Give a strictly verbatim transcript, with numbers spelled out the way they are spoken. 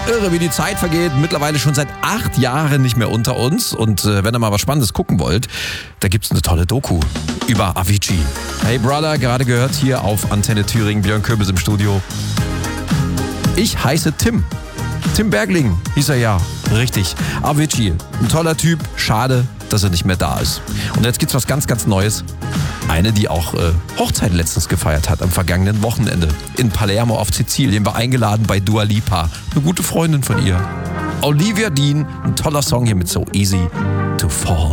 Irre, wie die Zeit vergeht. Mittlerweile schon seit acht Jahren nicht mehr unter uns. Und äh, wenn ihr mal was Spannendes gucken wollt, da gibt's eine tolle Doku über Avicii. Hey Brother, gerade gehört hier auf Antenne Thüringen, Björn Köbis im Studio. Ich heiße Tim. Tim Bergling hieß er ja. Richtig. Avicii, ein toller Typ. Schade, dass er nicht mehr da ist. Und jetzt gibt's was ganz, ganz Neues. Eine, die auch äh, Hochzeit letztens gefeiert hat am vergangenen Wochenende. In Palermo auf Sizilien, war eingeladen bei Dua Lipa. Eine gute Freundin von ihr. Olivia Dean, ein toller Song hier mit So Easy to Fall.